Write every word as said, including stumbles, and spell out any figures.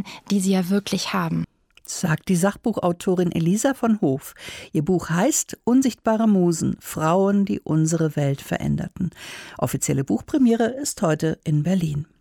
können, die sie ja wirklich haben. Sagt die Sachbuchautorin Elisa von Hoof. Ihr Buch heißt Unsichtbare Musen, Frauen, die unsere Welt veränderten. Offizielle Buchpremiere ist heute in Berlin.